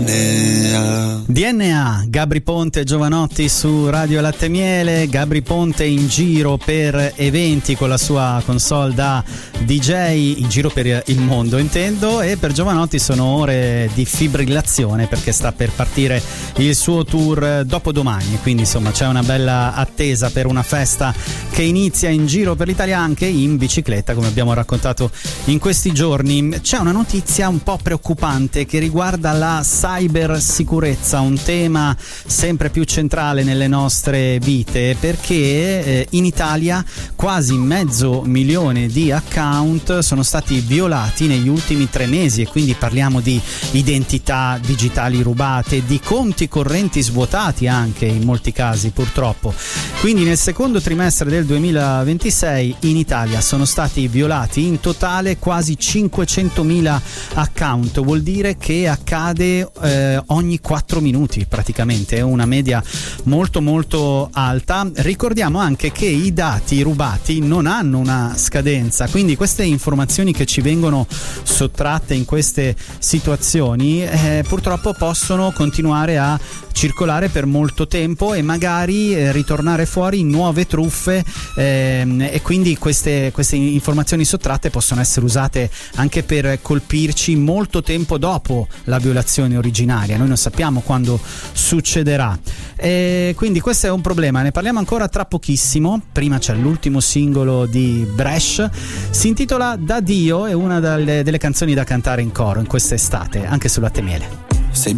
DNA, Gabry Ponte, Giovanotti su Radio Latte Miele. Gabry Ponte in giro per eventi con la sua console da DJ, in giro per il mondo intendo, e per Giovanotti sono ore di fibrillazione perché sta per partire il suo tour dopodomani, quindi insomma c'è una bella attesa per una festa che inizia in giro per l'Italia anche in bicicletta, come abbiamo raccontato in questi giorni. C'è una notizia un po' preoccupante che riguarda la cybersicurezza, un tema sempre più centrale nelle nostre vite, perché in Italia quasi 500.000 di account sono stati violati negli ultimi 3 mesi, e quindi parliamo di identità digitali rubate, di conti correnti svuotati anche in molti casi purtroppo. Quindi nel secondo trimestre del 2026 in Italia sono stati violati in totale quasi 500.000 account, vuol dire che accade ogni 4 minuti praticamente, è una media molto molto alta. Ricordiamo anche che i dati rubati non hanno una scadenza, quindi queste informazioni che ci vengono sottratte in queste situazioni purtroppo possono continuare a circolare per molto tempo e magari ritornare fuori in nuove truffe, e quindi queste informazioni sottratte possono essere usate anche per colpirci molto tempo dopo la violazione originaria. Noi non sappiamo quando succederà, e quindi questo è un problema. Ne parliamo ancora tra pochissimo. Prima c'è l'ultimo singolo di Bresh, si intitola Da Dio, è una delle canzoni da cantare in coro in quest'estate anche su Latte Miele. Sei